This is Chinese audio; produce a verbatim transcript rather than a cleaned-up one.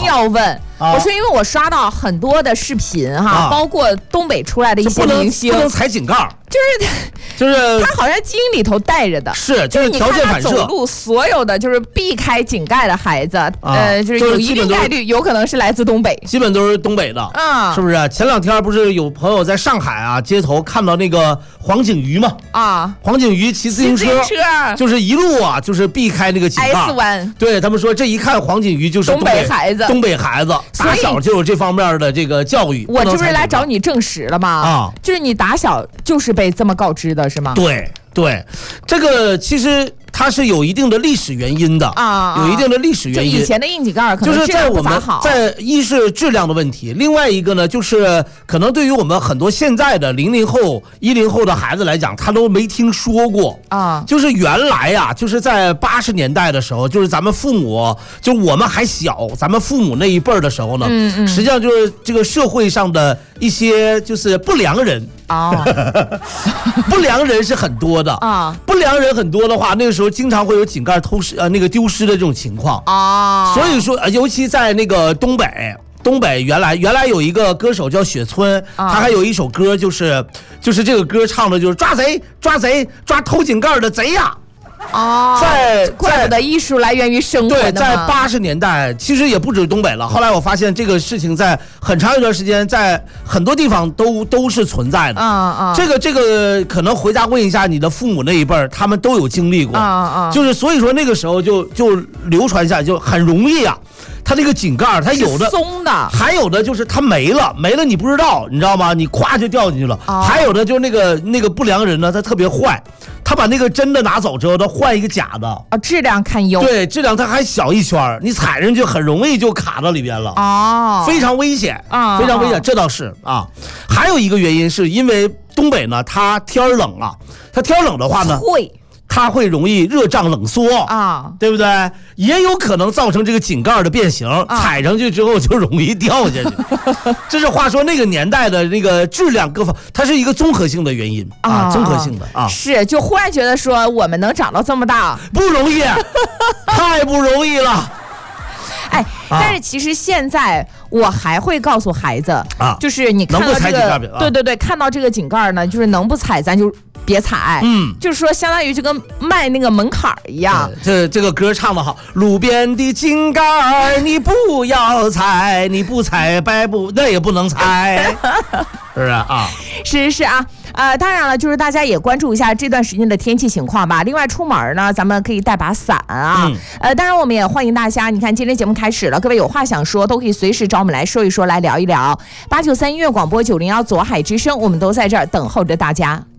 要问。我说，因为我刷到很多的视频哈，啊、包括东北出来的一些明星， 不能踩井盖， 就是就是他好像基因里头带着的， 是就是条件反射。 你看他走路所有的就是避开井盖的孩子，啊、呃，就是有一定概率有可能是来自东北， 基本都是东北的，啊，是不是？前两天不是有朋友在上海啊街头看到那个黄景瑜嘛？啊，黄景瑜骑自行车， 自行车就是一路啊，就是避开那个井盖。 S 弯， 对他们说，这一看黄景瑜就是东北孩子， 东北孩子。打小就有这方面的这个教育， 我这不是来找你证实了吗？啊，就是你打小就是被这么告知的，是吗？ 对对，这个其实它是有一定的历史原因的啊，有一定的历史原因。 就以前的硬井盖可能就是在我们在一是质量的问题，另外一个呢，就是可能对于我们很多现在的零零后、一零后的孩子来讲，他都没听说过啊。就是原来呀、啊，就是在八十年代的时候，就是咱们父母，就我们还小，咱们父母那一辈儿的时候呢，嗯嗯，实际上就是这个社会上的一些就是不良人。啊，不良人是很多的啊，不良人很多的话，那个时候经常会有井盖偷失呃那个丢失的这种情况啊。所以说，尤其在那个东北，东北原来原来有一个歌手叫雪村，啊、他还有一首歌就是就是这个歌唱的就是抓贼抓贼抓偷井盖的贼呀。 哦， 在怪不得艺术来源于生活。 对，在八十年代，其实也不止东北了。后来我发现这个事情在很长一段时间，在很多地方都都是存在的。啊啊，这个这个可能回家问一下你的父母那一辈儿，他们都有经历过。啊啊，就是所以说那个时候就就流传下来，就很容易啊。它那个井盖，它有的松的， 还有的就是它没了，没了你不知道，你知道吗？你咵就掉进去了。哦、还有的就是那个那个不良人呢，他特别坏，他把那个真的拿走之后，他换一个假的。 啊、哦，质量堪忧。 对，质量它还小一圈，你踩上去很容易就卡到里边了。哦，非常危险啊，非常危险，哦、这倒是啊。还有一个原因是因为东北呢，它天冷啊，它天冷的话呢， 会。 它会容易热胀冷缩啊，对不对？也有可能造成这个井盖的变形，啊、踩上去之后就容易掉下去。这是话说那个年代的那个质量各方，它是一个综合性的原因啊，综合性的啊。 是，就忽然觉得说我们能长到这么大不容易，太不容易了。 哎，但是其实现在我还会告诉孩子啊，就是你看到这个，啊、对对对，看到这个井盖呢，就是能不踩咱就别踩，嗯，就是说相当于就跟迈那个门槛一样。 这这个歌唱得好，路边的井盖你不要踩，你不踩白不那也不能踩，是不是啊？ 是是啊。呃，当然了，就是大家也关注一下这段时间的天气情况吧。另外，出门呢，咱们可以带把伞啊。嗯、呃，当然，我们也欢迎大家。你看，今天节目开始了，各位有话想说，都可以随时找我们来说一说，来聊一聊。八九三音乐广播九零幺左海之声，我们都在这儿等候着大家。